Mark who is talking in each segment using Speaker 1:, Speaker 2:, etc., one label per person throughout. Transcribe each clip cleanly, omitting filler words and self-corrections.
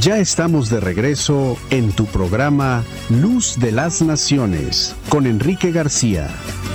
Speaker 1: Ya estamos de regreso en tu programa Luz de las Naciones con Enrique García.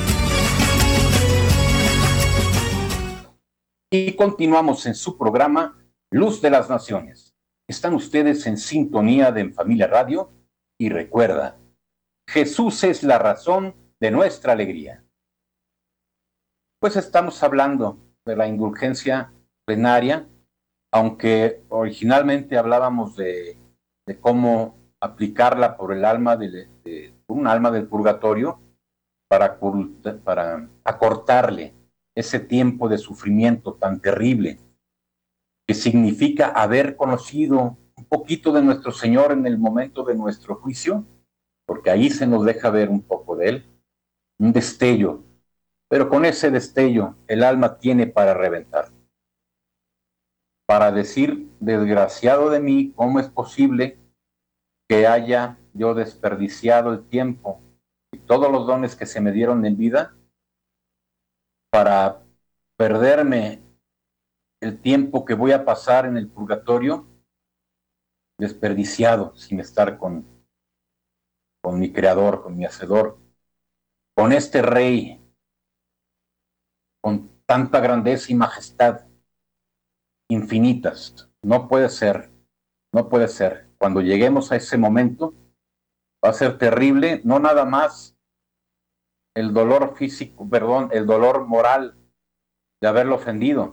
Speaker 2: Y continuamos en su programa Luz de las Naciones. Están ustedes en sintonía de En Familia Radio y recuerda, Jesús es la razón de nuestra alegría. Pues estamos hablando de la indulgencia plenaria, aunque originalmente hablábamos de cómo aplicarla por el alma un alma del purgatorio para acortarle ese tiempo de sufrimiento tan terrible que significa haber conocido un poquito de nuestro Señor en el momento de nuestro juicio, porque ahí se nos deja ver un poco de Él, un destello, pero con ese destello el alma tiene para reventar, para decir, desgraciado de mí, ¿cómo es posible que haya yo desperdiciado el tiempo y todos los dones que se me dieron en vida para perderme el tiempo que voy a pasar en el purgatorio desperdiciado sin estar con mi creador, con mi hacedor, con este rey, con tanta grandeza y majestad infinitas? No puede ser, no puede ser. Cuando lleguemos a ese momento, va a ser terrible, no nada más el dolor físico, el dolor moral de haberlo ofendido,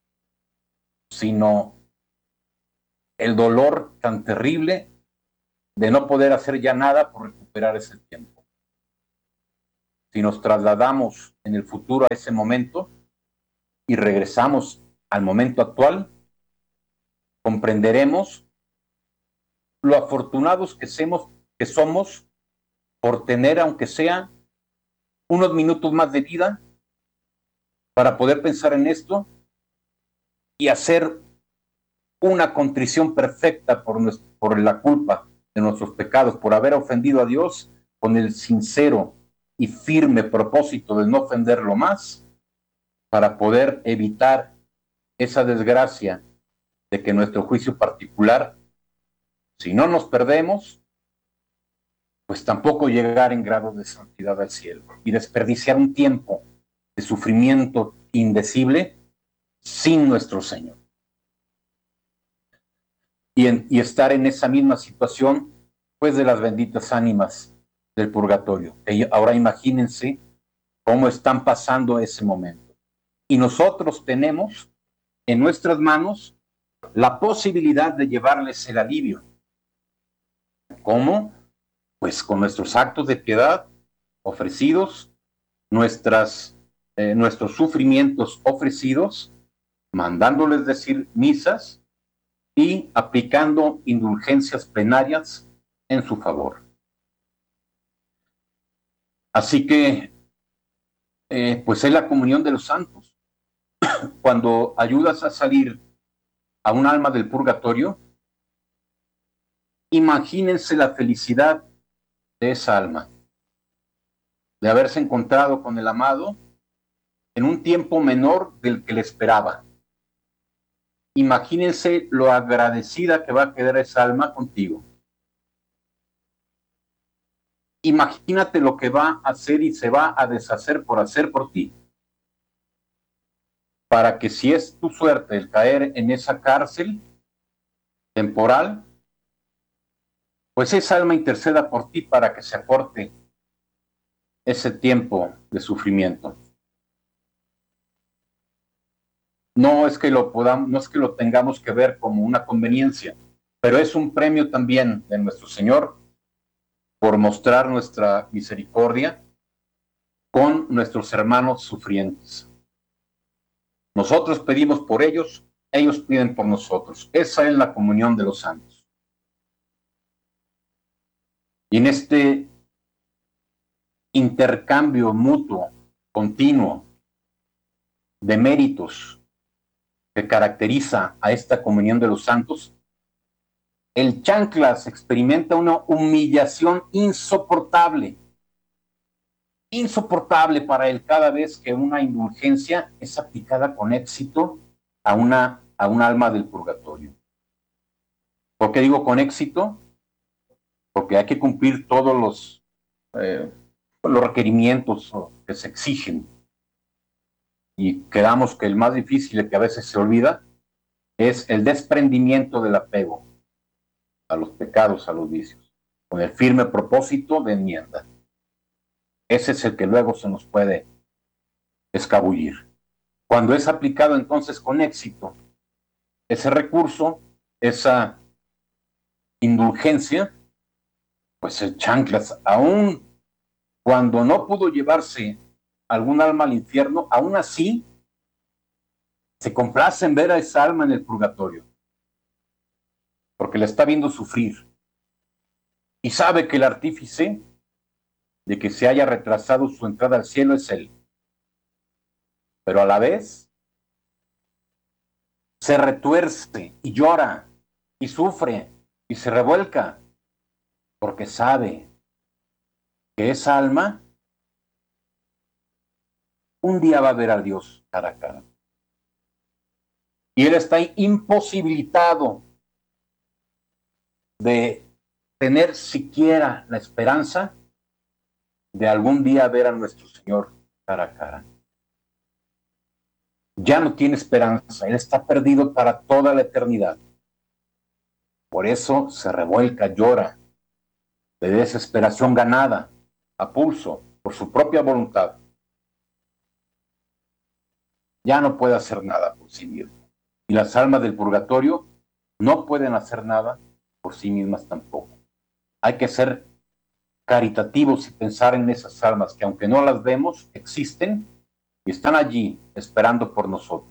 Speaker 2: sino el dolor tan terrible de no poder hacer ya nada por recuperar ese tiempo. Si nos trasladamos en el futuro a ese momento y regresamos al momento actual, comprenderemos lo afortunados que somos por tener, aunque sea unos minutos más de vida, para poder pensar en esto y hacer una contrición perfecta por la culpa de nuestros pecados, por haber ofendido a Dios con el sincero y firme propósito de no ofenderlo más, para poder evitar esa desgracia de que nuestro juicio particular, si no nos perdemos, pues tampoco llegar en grado de santidad al cielo y desperdiciar un tiempo de sufrimiento indecible sin nuestro Señor. Y estar en esa misma situación, pues, de las benditas ánimas del purgatorio. Ahora imagínense cómo están pasando ese momento. Y nosotros tenemos en nuestras manos la posibilidad de llevarles el alivio. ¿Cómo? Pues con nuestros actos de piedad ofrecidos, nuestros sufrimientos ofrecidos, mandándoles decir misas y aplicando indulgencias plenarias en su favor. Así que, pues es la comunión de los santos. Cuando ayudas a salir a un alma del purgatorio, imagínense la felicidad de esa alma, de haberse encontrado con el amado en un tiempo menor del que le esperaba. Imagínense lo agradecida que va a quedar esa alma contigo. Imagínate lo que va a hacer y se va a deshacer por hacer por ti, para que, si es tu suerte el caer en esa cárcel temporal, pues esa alma interceda por ti para que se acorte ese tiempo de sufrimiento. No es que lo tengamos que ver como una conveniencia, pero es un premio también de nuestro Señor por mostrar nuestra misericordia con nuestros hermanos sufrientes. Nosotros pedimos por ellos, ellos piden por nosotros. Esa es la comunión de los santos. Y en este intercambio mutuo, continuo, de méritos que caracteriza a esta comunión de los santos, el chanclas experimenta una humillación insoportable para él cada vez que una indulgencia es aplicada con éxito a un alma del purgatorio. ¿Por qué digo con éxito? Porque hay que cumplir todos los requerimientos que se exigen. Y quedamos que el más difícil, que a veces se olvida, es el desprendimiento del apego a los pecados, a los vicios, con el firme propósito de enmienda. Ese es el que luego se nos puede escabullir. Cuando es aplicado entonces con éxito, ese recurso, esa indulgencia, pues el chanclas, aún cuando no pudo llevarse algún alma al infierno, aún así se complace en ver a esa alma en el purgatorio, porque la está viendo sufrir y sabe que el artífice de que se haya retrasado su entrada al cielo es él, pero a la vez se retuerce y llora y sufre y se revuelca, porque sabe que esa alma un día va a ver a Dios cara a cara. Y él está imposibilitado de tener siquiera la esperanza de algún día ver a nuestro Señor cara a cara. Ya no tiene esperanza, él está perdido para toda la eternidad. Por eso se revuelca, llora, de desesperación ganada, a pulso, por su propia voluntad. Ya no puede hacer nada por sí mismo. Y las almas del purgatorio no pueden hacer nada por sí mismas tampoco. Hay que ser caritativos y pensar en esas almas que, aunque no las vemos, existen y están allí esperando por nosotros.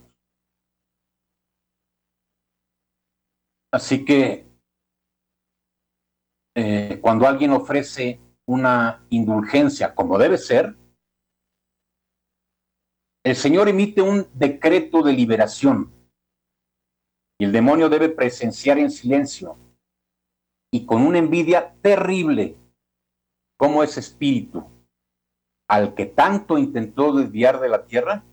Speaker 2: Así que cuando alguien ofrece una indulgencia como debe ser, el Señor emite un decreto de liberación y el demonio debe presenciar en silencio y con una envidia terrible cómo ese espíritu al que tanto intentó desviar de la tierra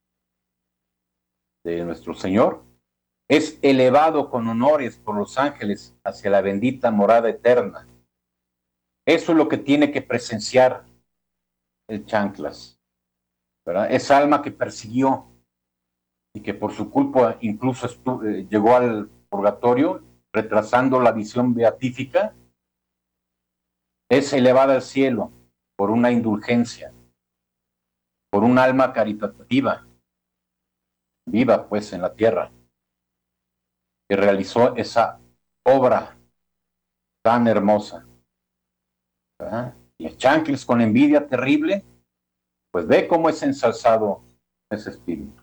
Speaker 2: de nuestro Señor es elevado con honores por los ángeles hacia la bendita morada eterna. Eso es lo que tiene que presenciar el chanclas, ¿verdad? Esa alma que persiguió y que por su culpa incluso llegó al purgatorio, retrasando la visión beatífica, es elevada al cielo por una indulgencia, por un alma caritativa, viva pues en la tierra, que realizó esa obra tan hermosa, ¿verdad? Y el chanclas, con envidia terrible, pues ve cómo es ensalzado ese espíritu.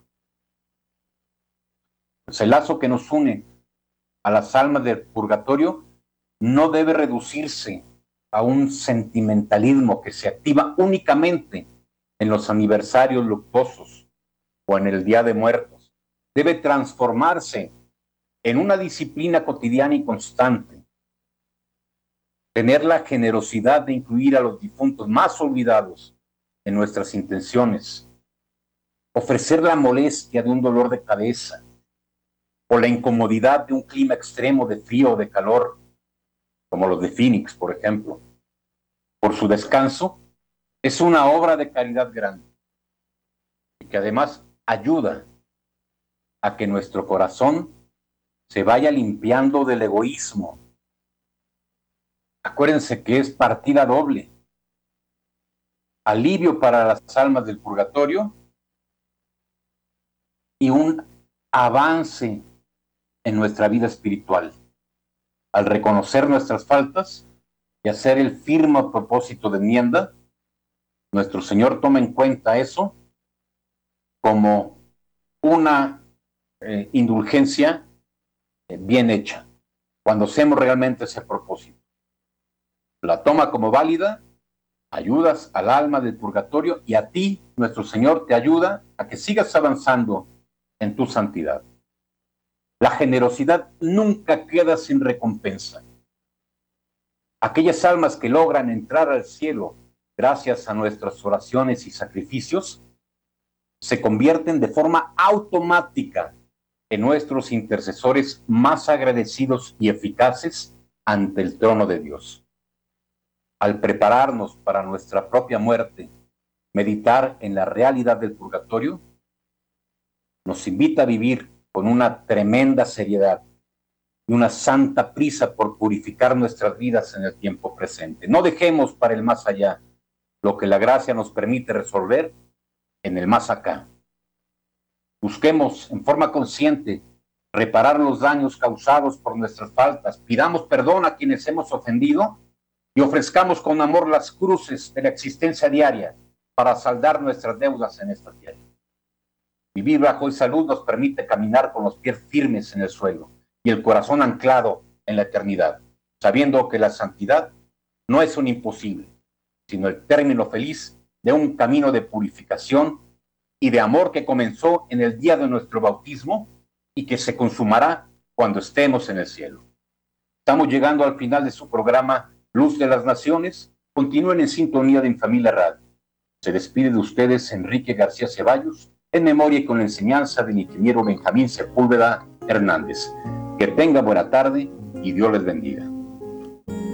Speaker 2: Pues el lazo que nos une a las almas del purgatorio no debe reducirse a un sentimentalismo que se activa únicamente en los aniversarios luctuosos o en el Día de Muertos. Debe transformarse en una disciplina cotidiana y constante. Tener la generosidad de incluir a los difuntos más olvidados en nuestras intenciones. Ofrecer la molestia de un dolor de cabeza o la incomodidad de un clima extremo de frío o de calor, como los de Phoenix, por ejemplo, por su descanso, es una obra de caridad grande y que además ayuda a que nuestro corazón se vaya limpiando del egoísmo. Acuérdense que es partida doble. Alivio para las almas del purgatorio y un avance en nuestra vida espiritual. Al reconocer nuestras faltas y hacer el firme propósito de enmienda, nuestro Señor toma en cuenta eso como una indulgencia bien hecha, cuando hacemos realmente ese propósito. La toma como válida, ayudas al alma del purgatorio y a ti, nuestro Señor, te ayuda a que sigas avanzando en tu santidad. La generosidad nunca queda sin recompensa. Aquellas almas que logran entrar al cielo gracias a nuestras oraciones y sacrificios se convierten de forma automática en nuestros intercesores más agradecidos y eficaces ante el trono de Dios. Al prepararnos para nuestra propia muerte, meditar en la realidad del purgatorio nos invita a vivir con una tremenda seriedad y una santa prisa por purificar nuestras vidas en el tiempo presente. No dejemos para el más allá lo que la gracia nos permite resolver en el más acá. Busquemos en forma consciente reparar los daños causados por nuestras faltas, pidamos perdón a quienes hemos ofendido y ofrezcamos con amor las cruces de la existencia diaria para saldar nuestras deudas en esta tierra. Vivir bajo esa luz nos permite caminar con los pies firmes en el suelo y el corazón anclado en la eternidad, sabiendo que la santidad no es un imposible, sino el término feliz de un camino de purificación y de amor que comenzó en el día de nuestro bautismo y que se consumará cuando estemos en el cielo. Estamos llegando al final de su programa Luz de las Naciones. Continúen en sintonía de Infamilia Radio. Se despide de ustedes Enrique García Ceballos, en memoria y con la enseñanza del ingeniero Benjamín Sepúlveda Hernández. Que tenga buena tarde y Dios les bendiga.